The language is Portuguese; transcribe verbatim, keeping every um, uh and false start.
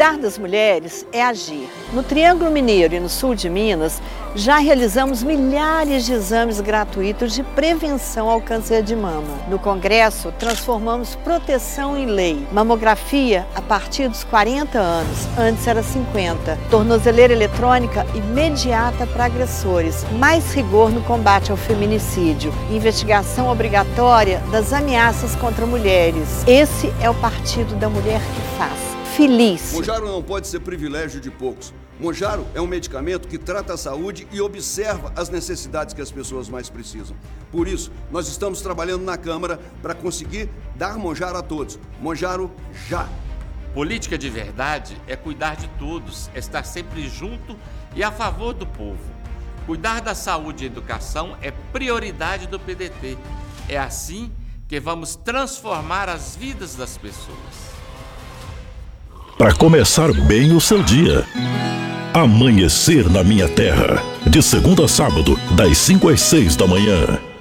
Cuidar das mulheres é agir. No Triângulo Mineiro e no sul de Minas, já realizamos milhares de exames gratuitos de prevenção ao câncer de mama. No Congresso, transformamos proteção em lei. Mamografia a partir dos quarenta anos, antes era cinquenta. Tornozeleira eletrônica imediata para agressores. Mais rigor no combate ao feminicídio. Investigação obrigatória das ameaças contra mulheres. Esse é o Partido da Mulher que faz. Feliz. Monjaro não pode ser privilégio de poucos. Monjaro é um medicamento que trata a saúde e observa as necessidades que as pessoas mais precisam. Por isso, nós estamos trabalhando na Câmara para conseguir dar Monjaro a todos. Monjaro já! Política de verdade é cuidar de todos, é estar sempre junto e a favor do povo. Cuidar da saúde e educação é prioridade do P D T. É assim que vamos transformar as vidas das pessoas. Para começar bem o seu dia. Amanhecer na Minha Terra. De segunda a sábado, das cinco às seis da manhã.